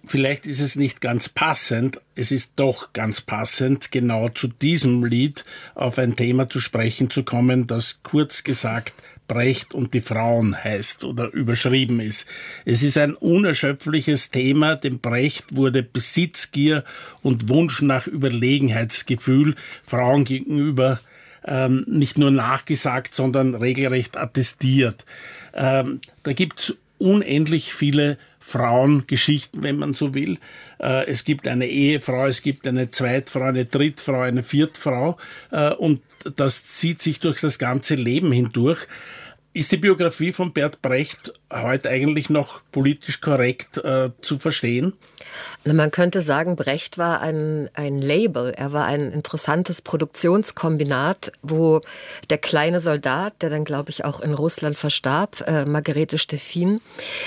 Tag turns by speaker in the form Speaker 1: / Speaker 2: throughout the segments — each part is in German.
Speaker 1: Vielleicht ist es nicht ganz passend, es ist doch ganz passend, genau zu diesem Lied auf ein Thema zu sprechen zu kommen, das kurz gesagt Brecht und die Frauen heißt oder überschrieben ist. Es ist ein unerschöpfliches Thema, dem Brecht wurde Besitzgier und Wunsch nach Überlegenheitsgefühl Frauen gegenüber nicht nur nachgesagt, sondern regelrecht attestiert. Da gibt's unendlich viele Frauengeschichten, wenn man so will. Es gibt eine Ehefrau, es gibt eine Zweitfrau, eine Drittfrau, eine Viertfrau und das zieht sich durch das ganze Leben hindurch. Ist die Biografie von Bert Brecht heute eigentlich noch politisch korrekt zu verstehen?
Speaker 2: Man könnte sagen, Brecht war ein Label. Er war ein interessantes Produktionskombinat, wo der kleine Soldat, der dann, glaube ich, auch in Russland verstarb, Margarete Steffin,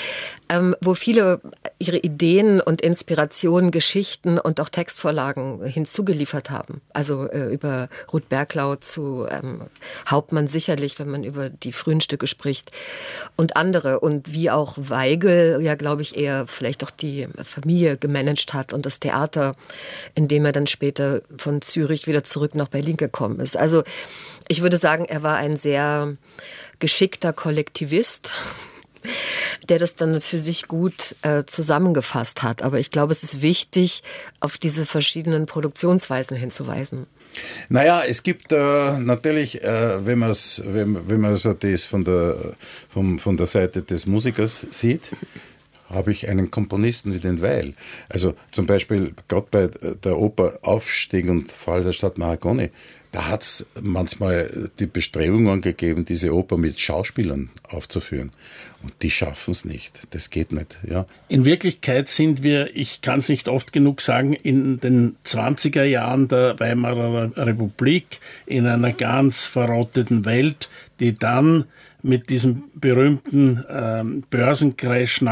Speaker 2: wo viele ihre Ideen und Inspirationen, Geschichten und auch Textvorlagen hinzugeliefert haben. Also über Ruth Berglau zu Hauptmann sicherlich, wenn man über die frühen Stücke spricht und andere. Und wie auch Weigel, ja glaube ich, eher vielleicht auch die Familie gemanagt hat und das Theater, in dem er dann später von Zürich wieder zurück nach Berlin gekommen ist. Also ich würde sagen, er war ein sehr geschickter Kollektivist, der das dann für sich gut zusammengefasst hat. Aber ich glaube, es ist wichtig, auf diese verschiedenen Produktionsweisen hinzuweisen.
Speaker 3: Naja, es gibt natürlich, wenn man so das von der Seite des Musikers sieht, habe ich einen Komponisten wie den Weil. Also zum Beispiel gerade bei der Oper Aufstieg und Fall der Stadt Mahagoni, da hat es manchmal die Bestrebungen gegeben, diese Oper mit Schauspielern aufzuführen. Und die schaffen es nicht. Das geht nicht. Ja.
Speaker 1: In Wirklichkeit sind wir, ich kann es nicht oft genug sagen, in den 20er Jahren der Weimarer Republik in einer ganz verrotteten Welt, die dann mit diesem berühmten Börsencrash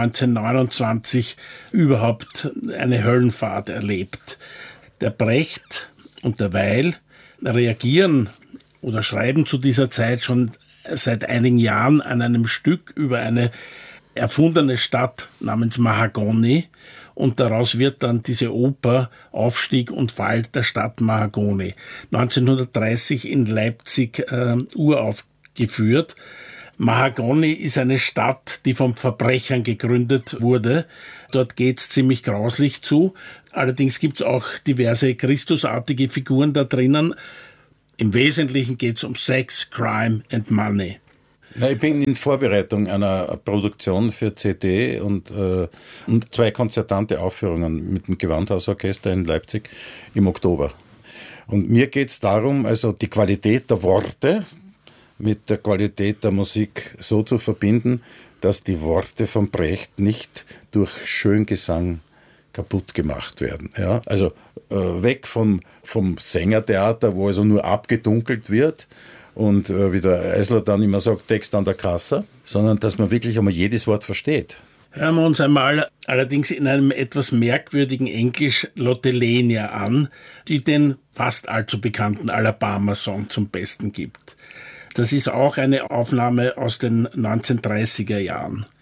Speaker 1: 1929 überhaupt eine Höllenfahrt erlebt. Der Brecht und der Weil reagieren oder schreiben zu dieser Zeit schon seit einigen Jahren an einem Stück über eine erfundene Stadt namens Mahagoni und daraus wird dann diese Oper Aufstieg und Fall der Stadt Mahagoni 1930 in Leipzig uraufgeführt. Mahagoni ist eine Stadt, die von Verbrechern gegründet wurde. Dort geht's ziemlich grauslich zu. Allerdings gibt's auch diverse Christusartige Figuren da drinnen. Im Wesentlichen geht's um Sex, Crime and Money.
Speaker 3: Na, ich bin in Vorbereitung einer Produktion für CD und 2 konzertante Aufführungen mit dem Gewandhausorchester in Leipzig im Oktober. Und mir geht's darum, also die Qualität der Worte mit der Qualität der Musik so zu verbinden, dass die Worte von Brecht nicht durch Schöngesang kaputt gemacht werden. Ja? Also weg vom Sängertheater, wo also nur abgedunkelt wird und wie der Eisler dann immer sagt, Text an der Kasse, sondern dass man wirklich einmal jedes Wort versteht.
Speaker 1: Hören wir uns einmal allerdings in einem etwas merkwürdigen Englisch Lotelenia an, die den fast allzu bekannten Alabama-Song zum Besten gibt. Das ist auch eine Aufnahme aus den 1930er Jahren.